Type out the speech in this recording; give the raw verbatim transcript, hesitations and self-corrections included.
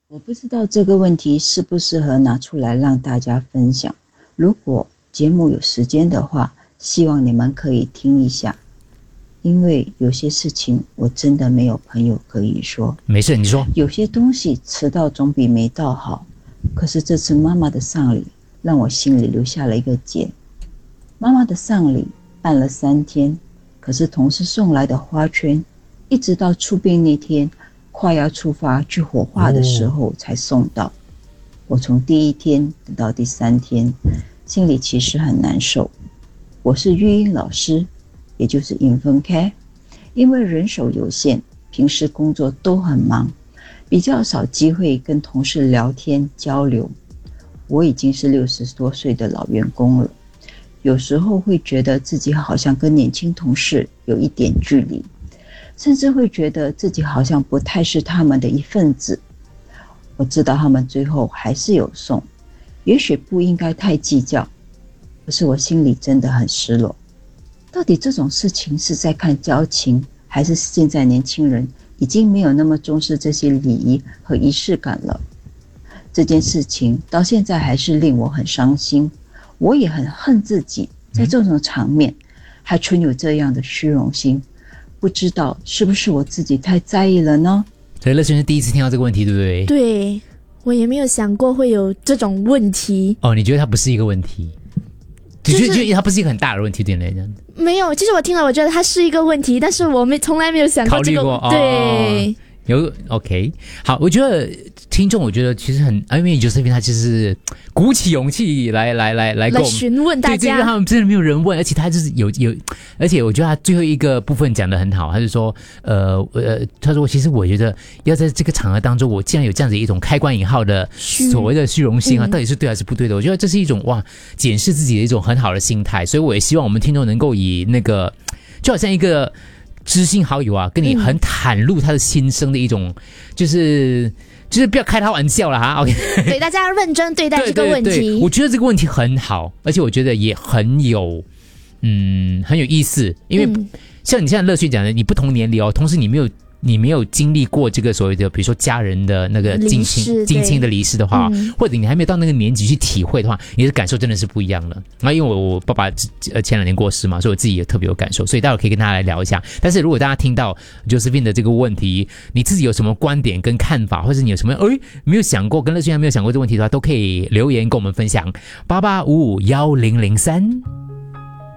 我不知道这个问题适不适合拿出来让大家分享。如果节目有时间的话，希望你们可以听一下，因为有些事情我真的没有朋友可以说。 没事，你说。 有些东西迟到总比没到好，可是这次妈妈的丧礼让我心里留下了一个结。妈妈的丧礼办了三天，可是同事送来的花圈一直到出殡那天快要出发去火化的时候才送到、哦、我从第一天等到第三天，心里其实很难受。我是育婴老师，也就是infant care，因为人手有限，平时工作都很忙，比较少机会跟同事聊天交流。我已经是六十多岁的老员工了，有时候会觉得自己好像跟年轻同事有一点距离，甚至会觉得自己好像不太是他们的一份子。我知道他们最后还是有送，也许不应该太计较，可是我心里真的很失落。到底这种事情是在看交情，还是现在年轻人已经没有那么重视这些礼仪和仪式感了？这件事情到现在还是令我很伤心，我也很恨自己在这种场面还存有这样的虚荣心。不知道是不是我自己太在意了呢？ 所以乐轩是第一次听到这个问题，对不对？ 对，我也没有想过会有这种问题。 哦，你觉得它不是一个问题？就就是觉得它不是一个很大的问题，对不对？ 没有，其实我听了，我觉得它是一个问题，但是我没从来没有想过这个。 考虑过， 对。 哦有 OK 好，我觉得听众，我觉得其实很，因为 Josephine 他其实鼓起勇气来来来来来询问大家， 对，因为他们真的没有人问，而且他就是有有，而且我觉得他最后一个部分讲得很好，他就说，呃呃，他说其实我觉得要在这个场合当中，我既然有这样子一种开关引号的所谓的虚荣心啊，嗯、到底是对还是不对的？我觉得这是一种哇，检视自己的一种很好的心态，所以我也希望我们听众能够以那个，就好像一个。知心好友啊，跟你很袒露他的心声的一种，嗯、就是就是不要开他玩笑了哈。OK， 对，大家要认真对待这个问题。 对对对，我觉得这个问题很好，而且我觉得也很有，嗯，很有意思。因为像你现在乐轩讲的，你不同年龄哦，同时你没有。你没有经历过这个所谓的，比如说家人的那个近亲、近亲的离世的话、嗯，或者你还没有到那个年纪去体会的话，你的感受真的是不一样的。那因为我我爸爸呃前两年过世嘛，所以我自己也特别有感受，所以待会可以跟大家来聊一下。但是如果大家听到 Josephine 的这个问题，你自己有什么观点跟看法，或者你有什么哎没有想过，跟乐轩还没有想过这个问题的话，都可以留言跟我们分享。八八五五幺零零三。